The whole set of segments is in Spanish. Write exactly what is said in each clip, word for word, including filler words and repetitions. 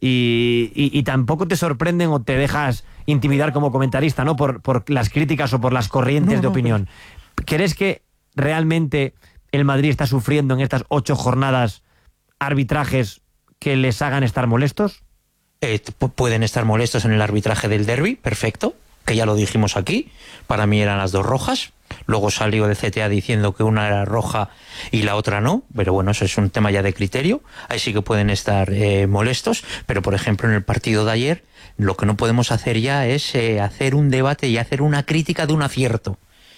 y, y, y tampoco te sorprenden o te dejas intimidar como comentarista, ¿no? Por, por las críticas o por las corrientes no, de opinión. No. ¿Crees que realmente el Madrid está sufriendo en estas ocho jornadas arbitrajes que les hagan estar molestos? Eh, pueden estar molestos en el arbitraje del derbi, perfecto, que ya lo dijimos aquí, para mí eran las dos rojas, luego salió el C T A diciendo que una era roja y la otra no, pero bueno, eso es un tema ya de criterio, ahí sí que pueden estar eh, molestos, pero por ejemplo en el partido de ayer, lo que no podemos hacer ya es eh, hacer un debate y hacer una crítica de un acierto.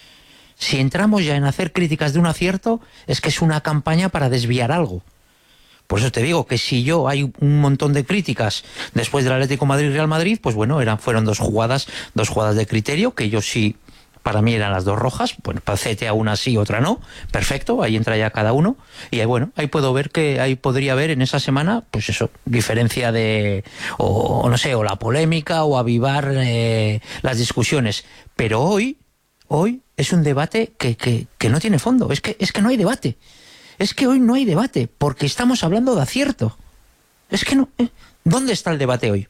Si entramos ya en hacer críticas de un acierto, es que es una campaña para desviar algo. Por eso te digo que si yo hay un montón de críticas después del Atlético Madrid-Real Madrid, pues bueno, eran, fueron dos jugadas, dos jugadas de criterio, que yo sí, para mí eran las dos rojas, bueno, para C T A una sí, otra no, perfecto, ahí entra ya cada uno, y ahí, bueno, ahí puedo ver que, ahí podría haber en esa semana, pues eso, diferencia de, o, o no sé, o la polémica, o avivar eh, las discusiones, pero hoy, hoy es un debate que, que, que no tiene fondo, es que, es que no hay debate. Es que hoy no hay debate, porque estamos hablando de acierto. Es que no... ¿eh? ¿Dónde está el debate hoy?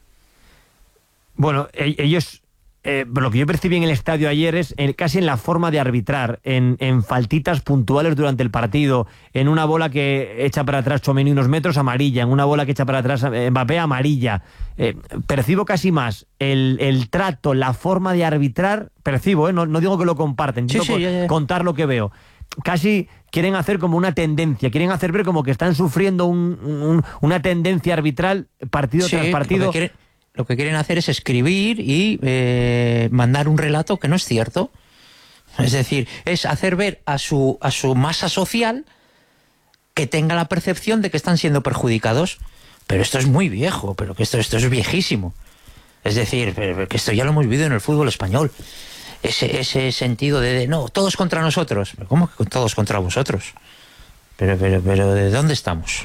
Bueno, ellos... Eh, lo que yo percibí en el estadio ayer es en, casi en la forma de arbitrar, en, en faltitas puntuales durante el partido, en una bola que echa para atrás Tchouaméni unos metros, amarilla, en una bola que echa para atrás Mbappé, amarilla. Eh, percibo casi más el, el trato, la forma de arbitrar, percibo, ¿eh? no, no digo que lo comparten, sí, quiero sí, ya, ya. contar lo que veo. Casi quieren hacer como una tendencia, quieren hacer ver como que están sufriendo un, un, una tendencia arbitral partido sí, tras partido. Lo que, quieren, lo que quieren hacer es escribir y eh, mandar un relato que no es cierto. Es decir, es hacer ver a su, a su masa social que tenga la percepción de que están siendo perjudicados. Pero esto es muy viejo, pero que esto, esto es viejísimo. Es decir, que esto ya lo hemos vivido en el fútbol español. Ese, ese sentido de, de, no, todos contra nosotros. ¿Cómo que todos contra vosotros? Pero, pero, pero, ¿de dónde estamos?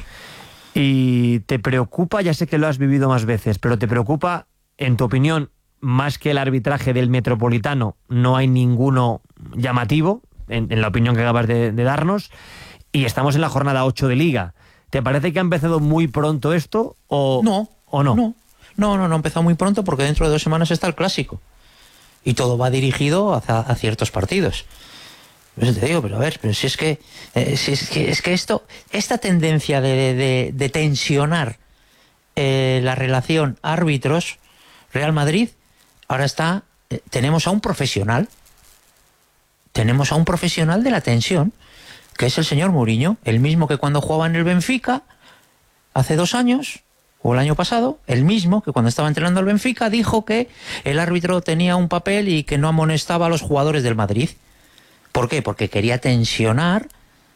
Y te preocupa, ya sé que lo has vivido más veces, pero te preocupa, en tu opinión, más que el arbitraje del Metropolitano, no hay ninguno llamativo, en, en la opinión que acabas de, de darnos, y estamos en la jornada ocho de Liga. ¿Te parece que ha empezado muy pronto esto o no? ¿O no? No, no, no, no ha empezado muy pronto porque dentro de dos semanas está el Clásico. Y todo va dirigido hacia, a ciertos partidos. Pues te digo, pero a ver, pero si es que, eh, si es que, es que esto, esta tendencia de, de, de tensionar eh, la relación árbitros-Real Madrid, ahora está, eh, tenemos a un profesional, tenemos a un profesional de la tensión, que es el señor Mourinho, el mismo que cuando jugaba en el Benfica, hace dos años... o el año pasado, el mismo que cuando estaba entrenando al Benfica dijo que el árbitro tenía un papel y que no amonestaba a los jugadores del Madrid. ¿Por qué? Porque quería tensionar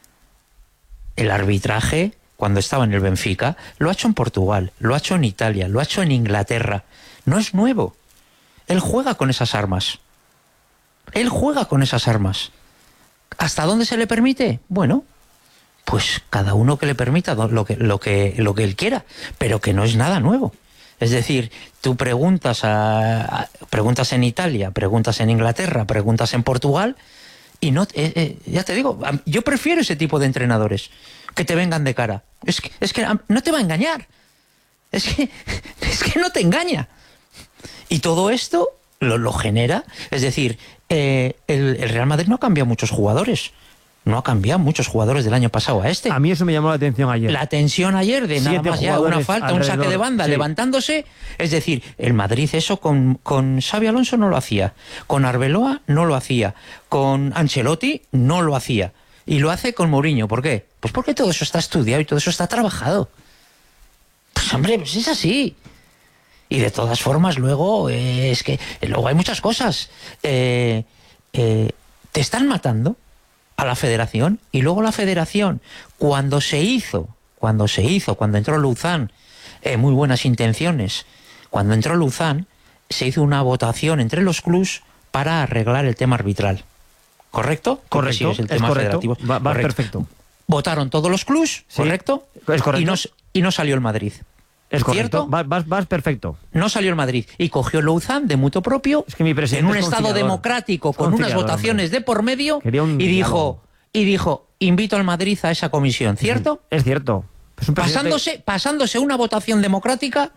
el arbitraje cuando estaba en el Benfica. Lo ha hecho en Portugal, lo ha hecho en Italia, lo ha hecho en Inglaterra. No es nuevo. Él juega con esas armas. Él juega con esas armas. ¿Hasta dónde se le permite? Bueno... pues cada uno que le permita lo que, lo que, lo que él quiera, pero que no es nada nuevo. Es decir, tú preguntas, a, a, preguntas en Italia, preguntas en Inglaterra, preguntas en Portugal, y no, eh, eh, ya te digo, yo prefiero ese tipo de entrenadores, que te vengan de cara. Es que, es que no te va a engañar. Es que, es que no te engaña. Y todo esto lo, lo genera, es decir, eh, el, el Real Madrid no ha cambiado muchos jugadores. No ha cambiado muchos jugadores del año pasado a este. A mí eso me llamó la atención ayer. La tensión ayer de nada más ya una falta, alrededor, un saque de banda, sí. levantándose. Es decir, el Madrid eso con, con Xabi Alonso no lo hacía. Con Arbeloa no lo hacía. Con Ancelotti no lo hacía. Y lo hace con Mourinho. ¿Por qué? Pues porque todo eso está estudiado y todo eso está trabajado. Pues hombre, pues es así. Y de todas formas luego eh, es que luego hay muchas cosas. Eh, eh, te están matando a la federación, y luego la federación, cuando se hizo, cuando se hizo, cuando entró Luzán, eh, muy buenas intenciones, cuando entró Luzán, se hizo una votación entre los clubs para arreglar el tema arbitral. ¿Correcto? Correcto, sí, es el es tema correcto, federativo. va, va correcto. perfecto. Votaron todos los clubs, sí, ¿correcto? Es correcto. Y no, y no salió el Madrid. Es correcto, ¿cierto? Vas, vas, vas perfecto. No salió el Madrid. Y cogió Luzán de mutuo propio, es que mi en un estado democrático, con unas votaciones hombre. de por medio, y dijo, y dijo, invito al Madrid a esa comisión, ¿cierto? Es cierto. Es un pasándose, pasándose una votación democrática